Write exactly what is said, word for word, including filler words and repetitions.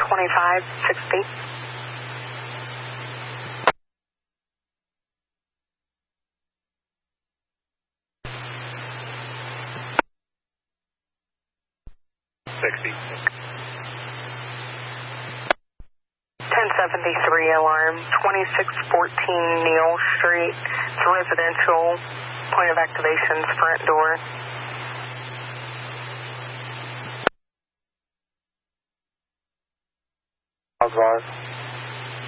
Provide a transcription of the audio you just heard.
twenty-five sixty. sixty. ten seventy-three alarm, twenty-six fourteen Neal Street. It's a residential. Point of activation's front door. Advise.